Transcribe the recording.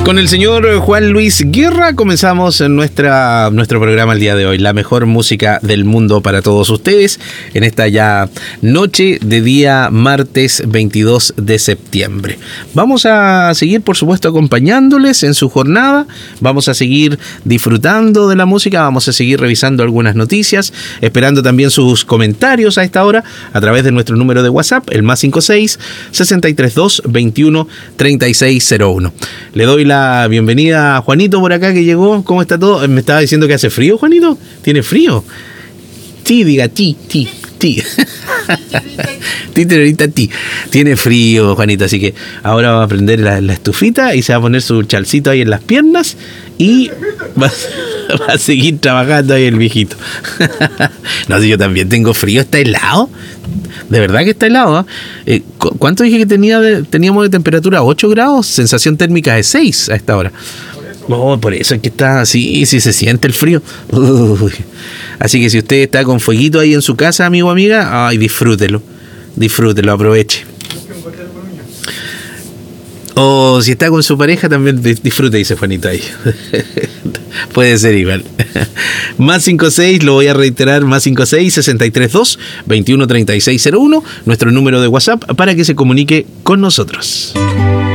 Con el señor Juan Luis Guerra comenzamos nuestro programa el día de hoy. La mejor música del mundo para todos ustedes en esta ya noche de día martes 22 de septiembre. Vamos a seguir, por supuesto, acompañándoles en su jornada. Vamos a seguir disfrutando de la música. Vamos a seguir revisando algunas noticias, esperando también sus comentarios a esta hora a través de nuestro número de WhatsApp, el +56 632 21 3601. Le doy la bienvenida a Juanito por acá que llegó. ¿Cómo está todo? Me estaba diciendo que hace frío, Juanito. ¿Tiene frío? Sí, diga ti. Tiene frío, Juanito, así que ahora va a prender la estufita y se va a poner su chalcito ahí en las piernas y va a seguir trabajando ahí el viejito. No, si yo también tengo frío. ¿Está helado? De verdad que está helado, ¿eh? ¿Cuánto dije que teníamos de temperatura? 8 grados, sensación térmica de 6 a esta hora. Oh, por eso es que está así, si se siente el frío. Uy. Así que si usted está con fueguito ahí en su casa, amigo o amiga, ay, disfrútelo, aproveche. O si está con su pareja, también disfrute, dice Juanito ahí. Puede ser igual. +56, lo voy a reiterar, +56 632 21 3601, nuestro número de WhatsApp para que se comunique con nosotros.